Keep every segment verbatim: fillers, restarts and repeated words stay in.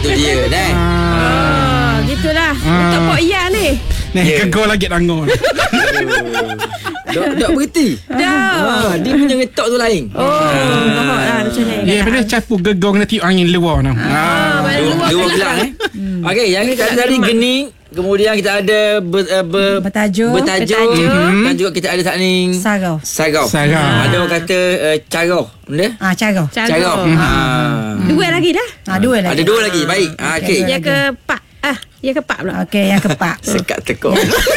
tu dia dah. Oh, gitulah. Untuk Pok Iya ni. Ni kegol lagi tangan. Dok dok berhenti. Dah. Ha, dia punya ngetok tu lain. Oh, bahak lah macam ni. Ya, bila capu gegong nanti angin luar nah. Ah, mana Dua, luar dua pula. gelang eh. Okey, yang kita ada tadi gening. Kemudian kita ada ber, uh, ber, Bertajuk. bertajuk, Bertajuk. dan juga kita ada takning Sarau. Sarau. Sarau. Ada orang kata uh, carau. Benda? Ah, carau. Carau. Ha. Dua lagi dah. Ah, dua lagi. Ada dua lagi. Baik. Ha, okey. Dua Yang lagi. keempat. Ah, yang keempat pula. Okey, yang keempat. Sekat tekuk.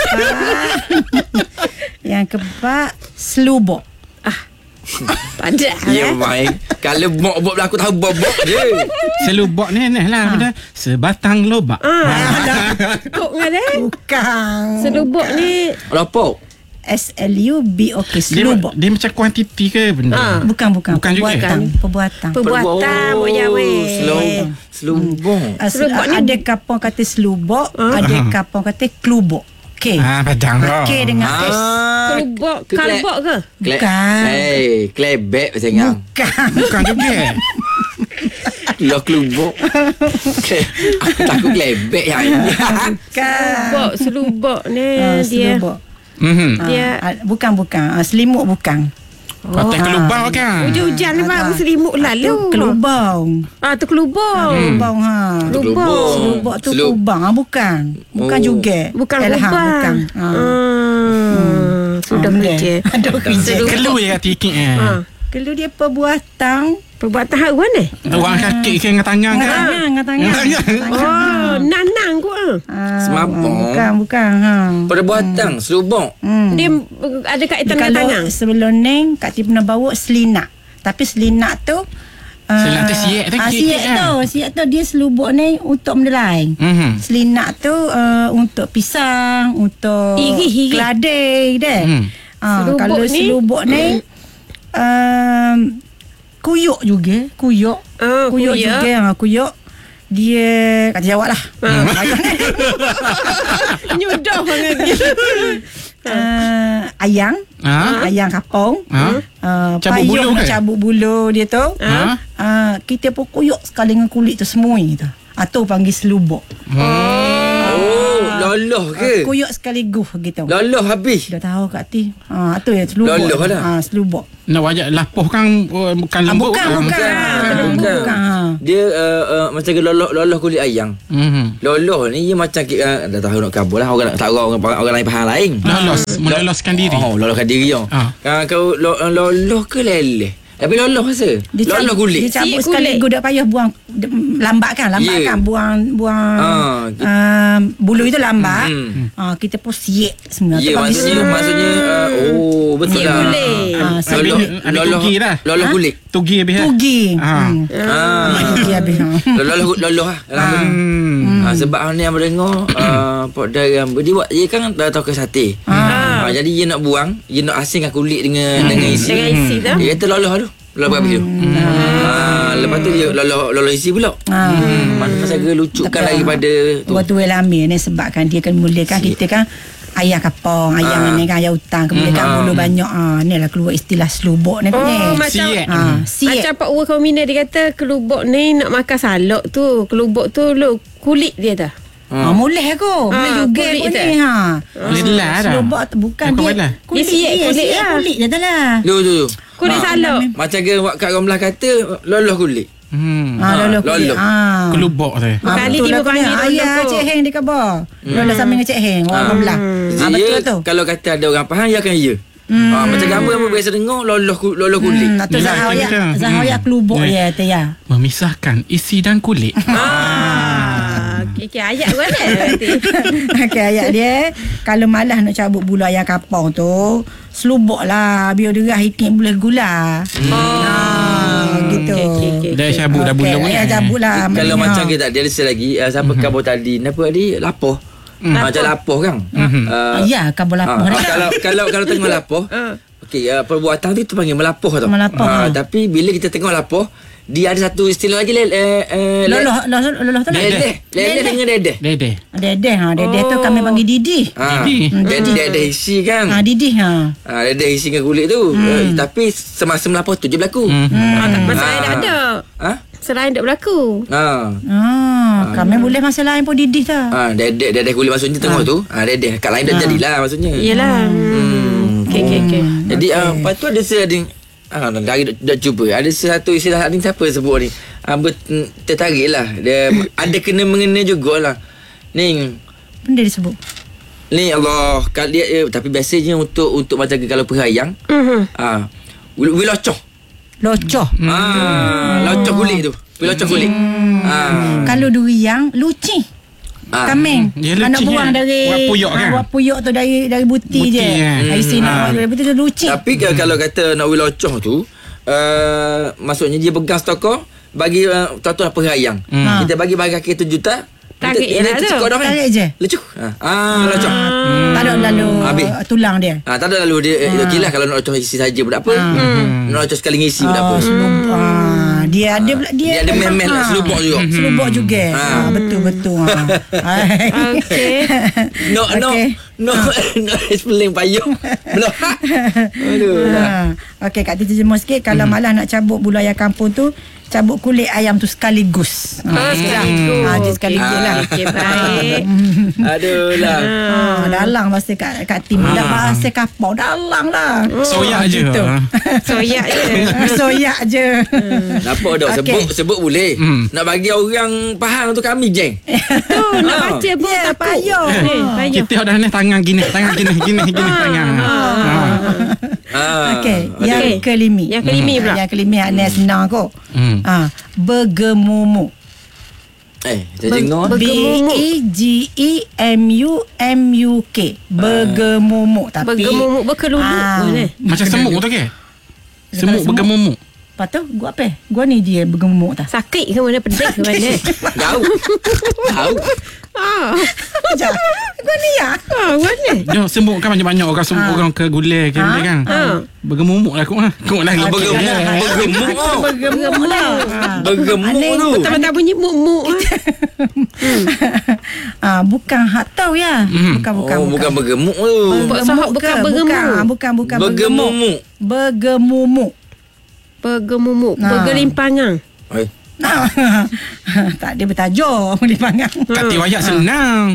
Yang keempat, slubok. Padat. Ya, eh. mai. Kalau bok-bok aku tahu bok-bok je. Selubok ni nah lah benda sebatang lobak. Ah, kok dengan dia. Bukan. Selubuk ni Lopok. S L U B O K. Dia, Slubok. dia macam kuantiti ke benda? Ah. Bukan, bukan. Bukan juga. Perbuatan. Perbuatan. perbuatan Oh, Pok Yawe. Selubok. Selubok. Ah, Slubok ni- ada kapal kata slubok, ada kapal kata klubok. Okey. Ah, padang. Okey dengan S. Ah. Kelubok, Ke- kalbok ke? Kle- Bukan. Hey, klebek macam ngam. Bukan. Bukan juga. Lo kelubuk. Aku takut klebek yang ini. Bukan. Selubok, selubok ni Ah, dia. slubok. Mhm. Dia Ah, bukan, bukan. Ah, selimut bukan. Kotak kelubang kan. hujan-hujan ni baru selimut lalu. Kelubang. Ah, tu kelubang. Kelubang ha. Kelubang. Selubok tu Selub- kubang ah, bukan. Bukan Oh. juga. Bukan Elham, kelubang. bukan. Ha. Hmm. Sudah Ah, fikir. Ada kerja. Kelu je kat tikit eh. Ha. Kalau dia perbuatan Perbuatan hak mana? Orang kaki ke dengan tangan kan. dengan tangan. Oh, nanang ko ah. Ah, Semabung. Bukan, bukan. Ha. Perbuatan selubuk. Hmm. Dia uh, ada kaitan dengan Kalau tangan. sebelum ni Kak Ti pernah bawa selinak. Tapi selinak tu ah, Selinak tu siap tu, ah, kek-kek siap kan? tu. Siap tu dia selubuk ni untuk benda lain. Mhm. Selinak tu uh, untuk pisang, untuk Iri, iri. keladai deh. Hmm. Ah, Selubuk kalau ni? selubuk ni um, kuyuk juga, kuyuk. Oh, kuyuk kuyuk. juga, ha, kuyuk. Dia kata jawab lah. Ah. Nyudah dengan dia. uh, ayang, Ha? ayang kapong. Ha? Uh, Cabut payung bulu nak ke? cabut bulu dia tu. Ha? Uh, kita pun kuyuk sekali dengan kulit tu semua tu. Atau panggil selubuk. Oh, loloh ke? Kuyuk sekaligus gitu. Loloh habis. Dah tahu Kak Ti. Ha, tu ya selubuk. Loloh lah. Ha, selubuk. Nak wajak lapuh kan oh, bukan Ah, lembut bukan, kan? bukan. Bukan, Ah, bukan. bukan. Ha. Dia uh, uh, macam ke loloh, loloh kulit ayam. Mhm. Loloh ni dia macam uh, dah tahu nak kabur lah. Orang tak orang, orang, orang lain faham lain. Lolos, meloloskan diri. Oh, loloskan diri oh. Ah. Uh, kau lo, loloh ke leleh? Tapi loloh rasa. Dia Loloh cabut- kulit. Dia cabut Siap sekali kulit. gua dah payah buang de- lambatkan, lambatkan Ya. buang buang Ah, uh, bulu itu lambat. Hmm. Uh, kita pun siap sebenarnya. Ya, Tu panggil maksudnya selubuk. maksudnya uh, oh betul Siap lah. kulit. Ah, Habis Loloh ni ada loloh tugi dah. loloh kulit. Tugi habis. eh? Tugi. Ha. Hmm. Ah. Tugi habis. ha. Loloh loloh lah. Alhamdulillah. Hmm. Ha, sebab ni yang mendengar uh, Pok Daram dia buat dia kan dah tahu ke sate. Ha. Ha, jadi dia nak buang, dia nak asingkan kulit dengan dengan isi. Dengan isi tu. Dia kata loloh tu. Loloh berapa tu? Ha, lepas tu dia loloh loloh isi pula. Ah. Hmm. Mana masa ke lucukan Tapi, daripada tu. Waktu Welamir ni sebabkan dia kan mulakan kita kan ayam kapong, ayam Ah. ni kan ayam hutan, kemudian kan Ah. bulu banyak. Ah, ni lah keluar istilah selubuk ni. Oh, ni. macam Siap. Ah, siap. Macam Pak Uwa Komina dia kata kelubuk ni nak makan salok tu. Kelubuk tu lu kulit dia dah. Ha, boleh aku. Boleh Ah, juga kulit pun tu. ni. Ha. Boleh belah dah. Selubuk tu bukan Bukan dia. belah. Kulit Dia siap dia, kulit siap lah. kulit dia tu lah. Tu tu tu. Kulit Ah. salok. Macam ke Wak Kak Romlah kata loloh kulit. Hmm. Ha, lolo kulit. lolo. Ha. Kelubok tu. Ha, Kali betul dia lah panggil kena. lolo Ayah kot. Cik Heng di khabar. Lolo sama dengan Cik Heng. Orang belah. Ha, Dia betul tu. kalau kata ada orang faham dia akan ya. Ha, macam gambar-gambar biasa dengar loloh ku- loloh kulit. Hmm, Datuk Yelah, Zahawaya macam tu. Zahawaya Hmm. kelubuk Ya. dia tu ya. Memisahkan isi dan kulit. Ah, okey ayat mana nanti. Okey ayat dia kalau malas nak cabut bulu ayam kapong tu selubuk lah biar dia hiking boleh gula. Ah, gitu. Okey, okey, okey. Dah cabut dah Okey, bulung ayah kan. cabut lah. Kalau Ha. macam kita dia ada lagi uh, siapa mm-hmm. kabur tadi apa tadi lapoh. Mm. Macam lapoh kan. Mhm. Uh, Ah, ya, kabur lapoh ah, dah. kalau kalau kalau tengok lapoh. Okey, uh, perbuatan tu tu panggil melapoh tau. Melapoh, Ah, ha. tapi bila kita tengok lapoh, dia ada satu istilah lagi le, eh, eh, le- Loloh loloh loloh tu lah. Dedeh. Dedeh dengan dedeh. Dedeh. Dedeh ha, dedeh tu kami panggil didih. Ha, Didi. dedeh dedeh isi kan. Ha, didih ha. Ha, dedeh isi dengan kulit tu. Uh, tapi semasa melapoh tu je berlaku. Hmm. Ah, tak, masa saya dah ada. Ha? masa lain tak berlaku. Ha. Ah, kami boleh masa lain pun didih dah. Ha, dedek dedek kulit maksudnya tengok tu. Ha, dedek kat lain dah jadilah maksudnya. Yelah. Hmm. Okey okey okey. Jadi okay. uh, lepas tu ada ada ah dari dah cuba. Ada satu istilah ni siapa sebut ni. Ah uh, tertarik lah. Dia ada kena mengena jugalah. Ni Benda disebut. ni Allah kali dia, tapi biasanya untuk untuk macam kalau perayaan Mhm. ah uh, wilocoh. Locoh. Hmm. Ah, locok kulit tu. Wilocoh kulit. Ah. Kalau durian luci. Ah. Kambing. Dia Anak luci, buang kan? dari Buat puyuk, kan? ah, buat puyuk tu dari dari buti, Buti, je. kan? Dari sini Hmm. dari buti tu luci. Tapi hmm. kalau kata nak wilocoh tu uh, maksudnya dia pegang stokor bagi uh, tuan-tuan perayaan. Hmm. Kita bagi bagi kaki tu juta. Tarik je lah tu. Tarik je. Lecuk. Ah, ah locok. Hmm. Tak ada lalu Habis. tulang dia. Ah, tak ada lalu dia eh, okeylah kalau nak locok isi saja pun tak apa. Hmm. Nak locok sekali ngisi pun tak apa. Ah, selubuk. Ah, dia ada pula- dia Dia ada meh-meh lah, ah, selubuk juga. Selubuk juga. Ah. Ah, betul betul. Ah. Okey. No no Okey. no no explain payung. Belum. Aduh. Ha. Okey, Kak Titi jemur sikit. Kalau Hmm. malah nak cabut bulu ayam kampung tu, cabut kulit ayam tu sekaligus. Oh, sekaligus. Ha, dia sekaligus Ah. lah. Okey, baik. Aduh lah. Ha, dalang bahasa Kak, Kak Tim. Dah bahasa kapau, dalang lah. Soyak je. Gitu. Soyak je. Soyak je. Nampak dah Okey. sebut sebut boleh. Hmm. Nak bagi orang faham tu kami jeng. Tu nak Ah. baca pun Ya, takut. payung. Eh, payung. Kita dah ni tangan gini, tangan gini, gini, gini tangan. Ha. Ah. Okey, yang Okey. kelima. Yang kelima pula. Yang kelima Anes senang kot. Hmm. Ha, bergemumuk. Eh, saya dengar. Ber- B Bergemumuk. E G E M U M U K. Bergemumuk. Tapi Bergemumuk berkeluduk. Ah. Boleh. Macam semut tu ke? Semut semut. bergemumuk. Lepas tu gua apa? Gua ni dia bergemumuk tak? Sakit ke mana, pedih ke mana? Tahu. Tahu. Ah. Sekejap. Gua ni ya. Ah, mana? Dia semut kan banyak-banyak orang semut orang ke gulai ke dia kan. Ha. Bergemumuk lah kau ah. Kau lagi. Ah, bergemuk. Bergemuk. oh. Bergemuk lah. Bergemuk tu. Betul-betul bunyi muk-muk. Ah, bukan hak tahu ya. Bukan bukan Oh, bukan bergemuk tu. Buat sahab bukan ke? bergemuk. Bukan, bukan bukan bergemuk. Bergemuk. Bergemumuk. Bergemumuk. Nah. Bergelimpangan. Oi. Nah, tak dia bertajuk boleh panggil. Kati wayak senang.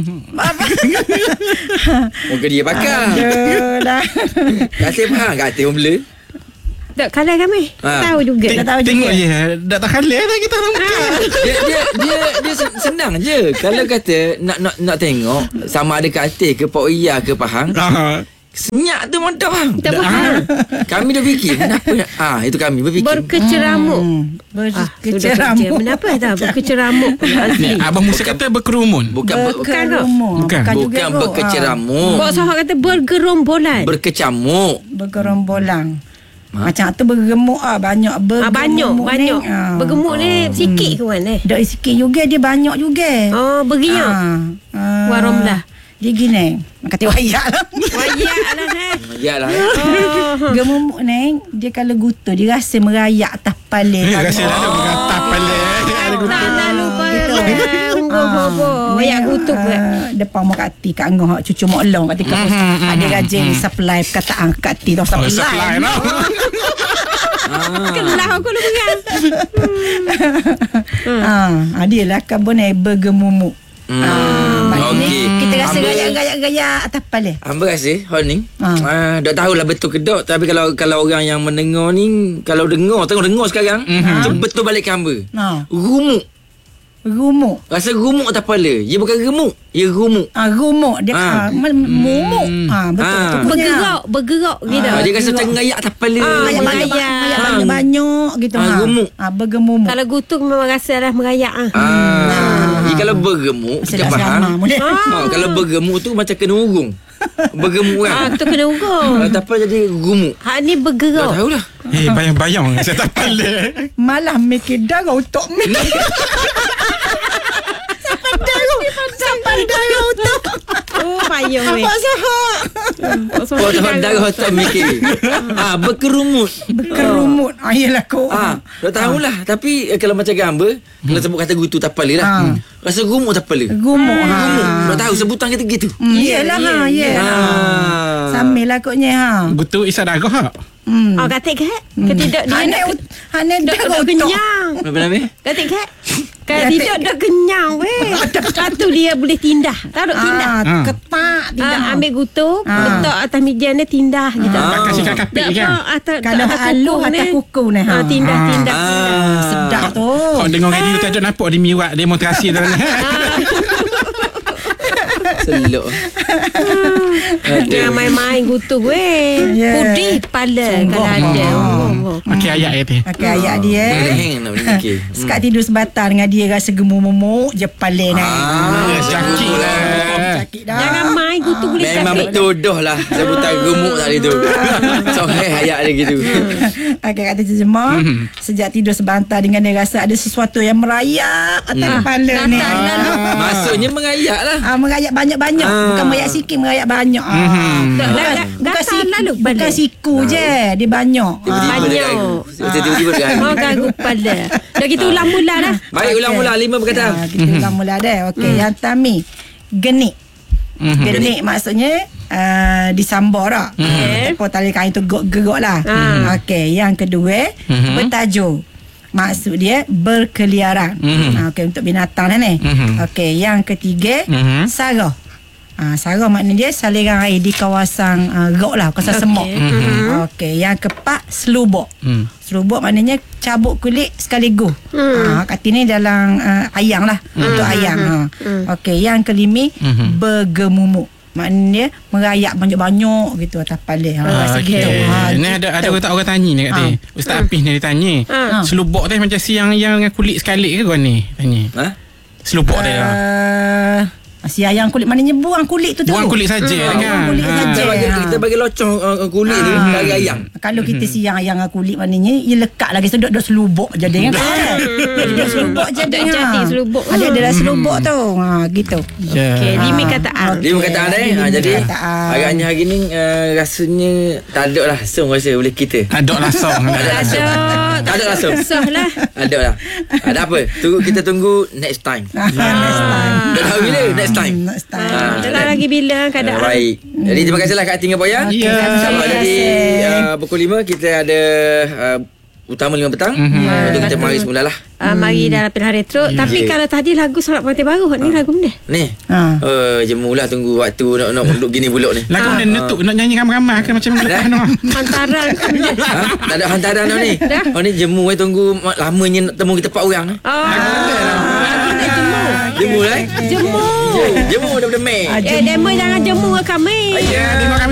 Muka dia pakar. Aduh. Kasih faham kata orang bela. Tak kalah kami. Ha. Tahu juga. Tak tahu Tengok juga. je. Dah tak kalah dah kita orang makan. Dia dia dia dia sen- senang je. Kalau kata nak nak nak tengok sama ada kat atas ke Pak Iya ke Pahang. Ah. Senyap tu mantap bang. Tak faham. Kami dah fikir kenapa ah itu kami berfikir. Berkeceramuk. Hmm, Ah, sudah kerja. berkeceramuk. Kenapa tak berkeceramuk? Azli. Abang Musa kata berkerumun. Bukan ber, Bukan ke? Berkerumuk. Bukan. juga bukan kot. berkeceramuk. Bawa sahak kata bergerombolan. Berkecamuk. Ah, bergerombolang. Ha? Macam tu bergemuk ah banyak Ah, bergemuk. banyak, ni. banyak. Ah. Bergemuk ni sikit ke mana? Dak sikit juga dia banyak juga. Oh, beriak. Ah. Ah. Waromlah. Dia gini. Kata wayak lah. Wayak lah eh. Yalah. Oh. Gemumuk ni dia kalau gutur dia rasa merayak atas kepala. Eh, rasa dah ada bergatap pala. Tak nak lupa. Gitu. Ungguh-ungguh. Wayak kutuk ke? Ah, depan mak Kak Ti kat Angah cucu mak long kat tika. Ada rajin supply perkataan Kak Ti tau Oh, supply. supply lah. Kelah aku lu pegang. Ah, dia lah kabun ni bergemumuk. Hmm. Ah, Okey. kita rasa Hamba- gaya-gaya atas kepala. Hamba rasa hal ni Ha. ah, dah tahulah betul ke tak. Tapi kalau kalau orang yang mendengar ni, kalau dengar tengok dengar sekarang, mm-hmm. betul balik ke hamba. Ha. Rumuk. Rumuk. Rasa rumuk atas kepala. Dia bukan gemuk, dia rumuk. Ah, rumuk dia Ah. ah. mumuk. Ah, betul. Ah. Tu punya. Bergerak, bergerak gitu. Ah, dia rasa macam ngayak atas kepala. Ah, Banyak Merayak. banyak banyak banyak gitu. Ah, gemuk. Ah, bergemumuk. Kalau gutuk memang rasa lah merayak ah. Ah, dia kalau bergemuk kita Sedap faham. sama boleh. Ah, kalau bergemuk tu macam kena urung. Bergemuk Ah, kan. tu kena ukur. Ah, tapi jadi gemuk. Hak ni Tak bergerak. tahulah. Eh, bayang-bayang saya tak pala. Malah mikir darah untuk mi. Sampai darah. Sampai darah untuk. Oh, payung weh. Pak Sahak. Oh, tak darah hotel mikir. Ah, berkerumut. Berkerumut. Ah, yelah kau. Ah, dah tahulah. Tapi eh, kalau macam gambar, kalau sebut kata gutu tak kepala lah. Ah. Rasa gemuk tak kepala. Gumuk. Ha. Gemuk. Dah tahu sebutan kita gitu. Hmm, yelah ha, ya. Ah. Sambil lah koknya ha. Betul isap darah ha. Hmm. Oh, katik ke? Ketidak dia Hanek dak hanek dak dah dak rotok. kenyang. Apa nama? Katik ke? Kalau Katik tidak ke? dak kenyang weh. Satu dia boleh tindah. Tahu tak tindah? Ah, Ah. ketak tindah. Ah, ambil gutuk, Ah. letak atas meja ni tindah gitu. Ah. Kasih kat kapit Tak kan. apa atas Kalau atas aluh kuku atas kuku ni, ha. Ah, tindah Ah. tindah. Ah. Sedap tu. Kau dengar radio tajuk nampak dia miwak demonstrasi dalam ni. Selok. Jangan main-main gutuk weh. Yeah. Putih kepala Sungguh. kalau ada. Ah. Oh, oh. Okey ayat kata. Okey, ayat dia. Boleh hang nak boleh fikir. Sekat tidur sebatang dengan dia rasa gemuk-memuk je pala ni. Ah, Sakit lah. Sakit dah. Jangan main gutuk boleh Memang sakit. betul dah lah sebutan gemuk tadi tu. So hey ayat dia gitu. Okey, kata terjemah. Sejak tidur sebantar dengan dia rasa ada sesuatu yang merayap atas kepala ni. Datang lalu. Maksudnya mengayak lah. Ah, merayap banyak-banyak. Ah. Bukan merayap sikit, merayap banyak. Ah. Tak, Bukan, dah- dah- bukan, gatal siku, lalu bukan balik. siku je. Dia banyak. Tiba-tiba Banyak. dia gagu. Tiba-tiba dia gagu. Oh, gagu kepala. Dah kita ulang mula dah. Baik ulang mula lima perkataan. Ah, kita ulang mula dah. Okey, yang tami. Genik. Mhm. Genik maksudnya uh, disambar tak? Okey. Apa tali kain tu gerok lah. Ah. Okey, yang kedua Mhm. bertajuk. Maksud dia berkeliaran. Mhm. Ah, okey, untuk binatang dah ni. Mhm. Okey, yang ketiga Mhm. sarah. Ah, sarah maknanya dia saliran air di kawasan uh, rok lah, kawasan Okey. semok. Mhm. Okey, yang keempat selubuk. Hmm. Selubuk maknanya cabut kulit sekaligus. Hmm. Ha, kat sini dalam uh, ayang lah. Untuk ayang. Ha. Okey, yang kelima Mhm. bergemumuk. Maknanya merayap banyak-banyak gitu atas kepala. Ha, Ah, rasa okey. gitu. Ha, Ni ada ada orang tak orang tanya ni kat dia. Ustaz Apis ni dia tanya. Ah. Selubuk teh macam siang yang dengan kulit sekali ke kau ni? Tanya. Ha? Selubuk teh. lah. Uh, si ayang kulit maknanya buang kulit tu tu. Buang kulit saja Hmm, kan. buang kulit Ah. saja. Kita bagi Ha. kita bagi locong uh, kulit tu Ah. dari ayam. Kalau kita siang ayang dengan kulit maknanya ia lekat lagi sedut duk selubuk jadi kan. Dia duk selubuk jadi. Duk jadi selubuk. Ada adalah selubuk tu. Ha gitu. Ya. Okey, lima kataan. Dia berkataan dah eh. lima Ha, jadi kataan. agaknya hari ni uh, rasanya tak ada lah song rasa boleh kita. Tak ada langsung. Tak ada Tak langsung. ada. Tak ada langsung. Susah lah. Ada lah. Ada apa? Tunggu kita tunggu next time. Next time. Tak tahu bila next time. Hmm, Next time. Ah, Dah lah lagi bila Uh, keadaan. baik. Jadi terima kasihlah Kak Tinggal Boya. Okey, Ya. terima InsyaAllah kasih. jadi uh, pukul lima kita ada uh, utama lima petang. Mhm. Uh, untuk kita mari semula lah. Ah, mari dalam pilihan retro. Tapi Ya. kalau tadi lagu Solat Pengantin Baru, ni lagu mana? Ni. Ha. Uh, jemulah tunggu waktu nak nak duduk gini pulak ni. Lagu Ah. dia netuk nak nyanyi ramai-ramai ke macam lepas Dah. tu. Hantaran. Ha? Tak ada hantaran tau ni. Oh ni jemu eh tunggu ma- lamanya nak temu kita empat orang. eh. Oh, lagu nak jemur. Jemu lah. eh. Jemur. Jemu daripada Mei. Ah, Eh, demo jangan jemur ke kami. Ayah. Tengok kami